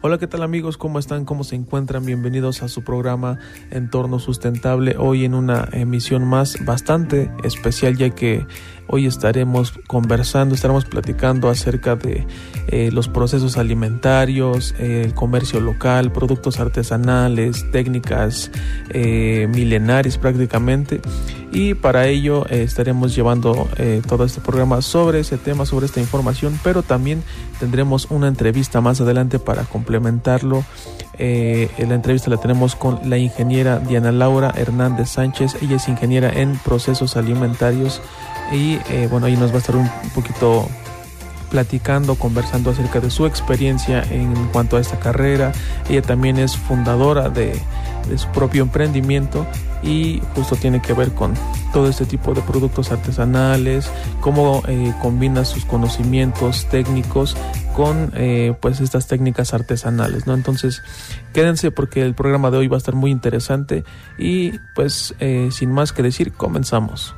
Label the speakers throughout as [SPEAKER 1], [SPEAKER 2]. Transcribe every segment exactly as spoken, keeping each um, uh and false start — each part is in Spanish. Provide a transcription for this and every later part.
[SPEAKER 1] Hola, ¿qué tal amigos? ¿Cómo están? ¿Cómo se encuentran? Bienvenidos a su programa Entorno Sustentable. Hoy en una emisión más bastante especial, ya que hoy estaremos conversando, estaremos platicando acerca de eh, los procesos alimentarios, eh, el comercio local, productos artesanales, técnicas eh, milenarias prácticamente. Y para ello eh, estaremos llevando eh, todo este programa sobre ese tema, sobre esta información, pero también tendremos una entrevista más adelante para complementarlo. Eh, la entrevista la tenemos con la ingeniera Diana Laura Hernández Sánchez. Ella es ingeniera en procesos alimentarios y eh, bueno, ahí nos va a estar un poquito platicando, conversando acerca de su experiencia en cuanto a esta carrera. Ella también es fundadora de, de su propio emprendimiento y justo tiene que ver con todo este tipo de productos artesanales, cómo eh, combina sus conocimientos técnicos con eh, pues estas técnicas artesanales, ¿no? Entonces quédense porque el programa de hoy va a estar muy interesante y pues eh, sin más que decir, comenzamos.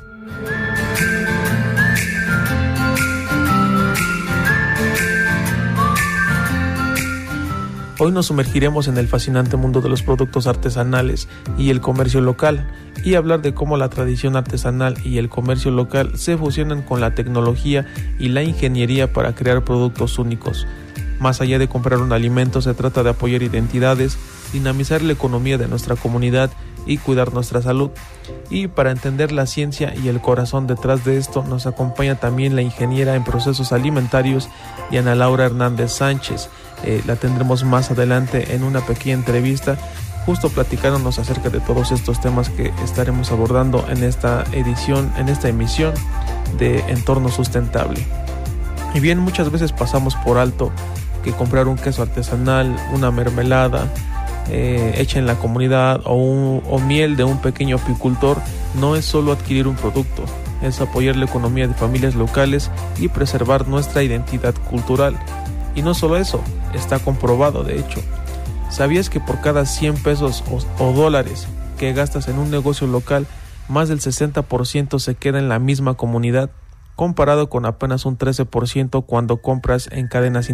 [SPEAKER 1] Hoy nos sumergiremos en el fascinante mundo de los productos artesanales y el comercio local, y hablar de cómo la tradición artesanal y el comercio local se fusionan con la tecnología y la ingeniería para crear productos únicos. Más allá de comprar un alimento, se trata de apoyar identidades, dinamizar la economía de nuestra comunidad y cuidar nuestra salud. Y para entender la ciencia y el corazón detrás de esto, nos acompaña también la ingeniera en procesos alimentarios Diana Laura Hernández Sánchez. Eh, la tendremos más adelante en una pequeña entrevista, justo platicándonos acerca de todos estos temas que estaremos abordando en esta edición, en esta emisión de Entorno Sustentable. Y bien, muchas veces pasamos por alto que comprar un queso artesanal, una mermelada eh, hecha en la comunidad o, un, o miel de un pequeño apicultor no es solo adquirir un producto, es apoyar la economía de familias locales y preservar nuestra identidad cultural. Y no solo eso, está comprobado de hecho. ¿Sabías que por cada cien pesos o, o dólares que gastas en un negocio local, más del sesenta por ciento se queda en la misma comunidad, comparado con apenas un trece por ciento cuando compras en cadenas